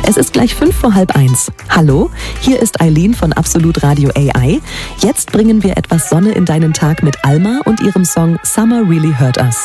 Es ist gleich 1:05. Hallo, hier ist Eileen von Absolut Radio AI. Jetzt bringen wir etwas Sonne in deinen Tag mit Alma und ihrem Song Summer Really Hurt Us.